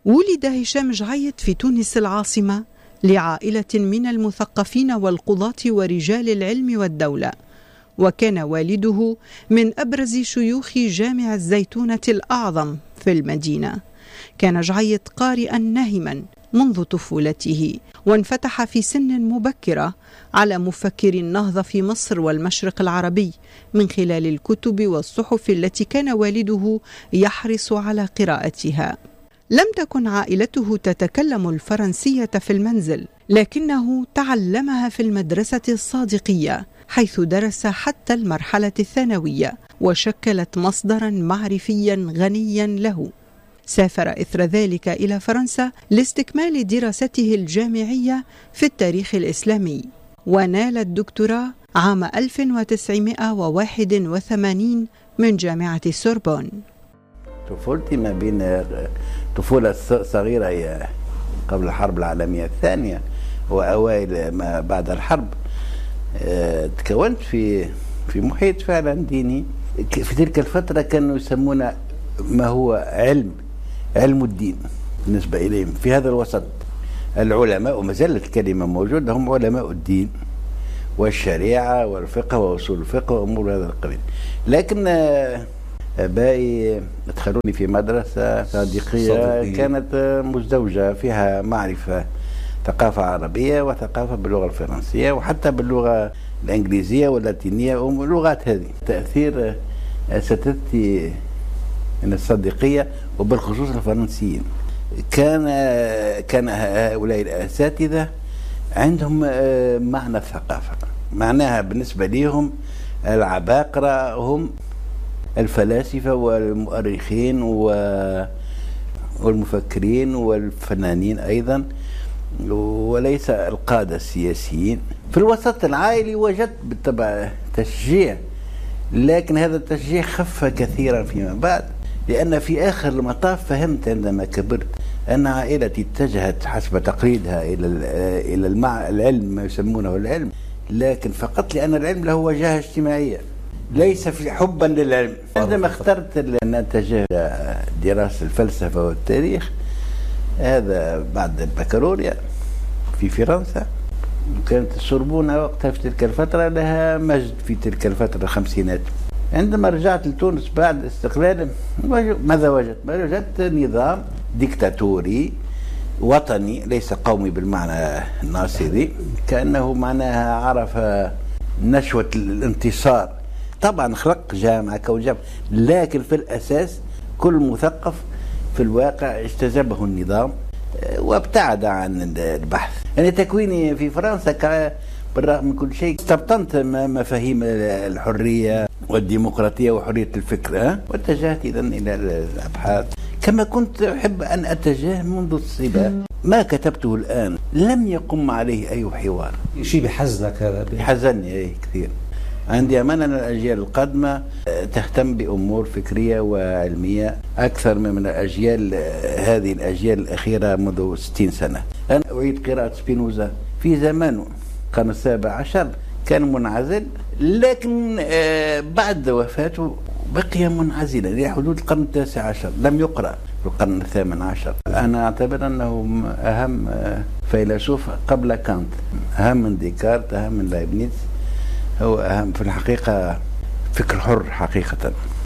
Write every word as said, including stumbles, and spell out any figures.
ولد هشام جعيط في تونس العاصمة لعائلة من المثقفين والقضاة ورجال العلم والدولة، وكان والده من أبرز شيوخ جامع الزيتونة الأعظم في المدينة. كان جعيط قارئا ناهما منذ طفولته، وانفتح في سن مبكرة على مفكر النهضة في مصر والمشرق العربي من خلال الكتب والصحف التي كان والده يحرص على قراءتها. لم تكن عائلته تتكلم الفرنسية في المنزل، لكنه تعلمها في المدرسة الصادقية، حيث درس حتى المرحلة الثانوية، وشكلت مصدرا معرفيا غنيا له. سافر إثر ذلك إلى فرنسا لاستكمال دراسته الجامعية في التاريخ الإسلامي، ونال الدكتوراه عام ألف وتسعمائة وواحد وثمانين من جامعة السوربون. طفولتي ما بين طفولة صغيرة هي قبل الحرب العالمية الثانية وأوائل ما بعد الحرب. تكونت في في محيط فعلا ديني. في تلك الفترة كانوا يسمون ما هو علم علم الدين بالنسبة إليهم. في هذا الوسط العلماء، وما زالت الكلمة موجودة، هم علماء الدين والشريعة والفقه وأصول الفقه وأمور هذا القبيل. لكن آبائي أدخلوني في مدرسة صديقية كانت مزدوجة فيها معرفة ثقافة عربية وثقافة باللغة الفرنسية وحتى باللغة الإنجليزية واللاتينية واللغات هذه. تأثير أساتذتي من الصديقية وبالخصوص الفرنسيين، كان كان هؤلاء الأساتذة عندهم معنى الثقافة، معناها بالنسبة لهم العباقرة هم الفلاسفة والمؤرخين والمفكرين والفنانين أيضا، وليس القادة السياسيين. في الوسط العائلي وجدت بالطبع تشجيع، لكن هذا التشجيع خف كثيرا فيما بعد، لأن في آخر المطاف فهمت عندما كبرت أن عائلتي اتجهت حسب تقليدها إلى إلى العلم، ما يسمونه العلم، لكن فقط لأن العلم له وجهة اجتماعية، ليس في حبا للعلم. عندما اخترت أن أتجه إلى دراسة الفلسفة والتاريخ، هذا بعد البكالوريا في فرنسا، كانت السوربون وقتها في تلك الفترة لها مجد في تلك الفترة الخمسينات. عندما رجعت لتونس بعد استقلال، ماذا وجدت؟ وجدت نظام ديكتاتوري وطني ليس قومي بالمعنى الناصري، كأنه معناها عرف نشوة الانتصار. طبعا خلق جامعة كوجامعة، لكن في الأساس كل مثقف في الواقع اجتذبه النظام وابتعد عن البحث. يعني تكويني في فرنسا بالرغم من كل شيء استبطنت مفاهيم الحرية والديمقراطية وحرية الفكر، واتجهت إذن إلى الأبحاث كما كنت أحب أن أتجه منذ الصبا. ما كتبته الآن لم يقم عليه أي حوار. شيء بحزنك هذا؟ بحزني أي كثير. عندي أمانة أن الأجيال القادمة تهتم بأمور فكرية وعلمية أكثر من الأجيال هذه الأجيال الأخيرة منذ ستين سنة. أنا أعيد قراءة سبينوزا في زمانه القرن السابع عشر، كان منعزل، لكن بعد وفاته بقي منعزلا إلى حدود القرن التاسع عشر، لم يقرأ في القرن الثامن عشر. أنا أعتبر أنه أهم فيلسوف قبل كانت، أهم من ديكارت، أهم من لايبنيتس، هو أهم في الحقيقة فكر حر حقيقة.